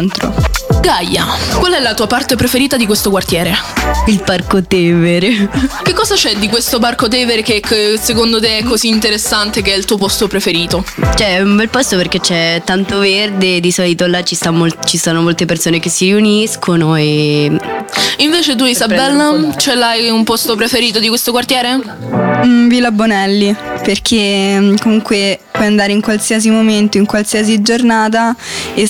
incontro. Gaia, qual è la tua parte preferita di questo quartiere? Il Parco Tevere. Che cosa c'è di questo Parco Tevere che secondo te è così interessante che è il tuo posto preferito? Cioè, è un bel posto perché c'è tanto verde, di solito là ci stanno molte persone che si riuniscono e... Invece tu, Isabella, ce l'hai un posto preferito di questo quartiere? Villa Bonelli, perché comunque puoi andare in qualsiasi momento, in qualsiasi giornata e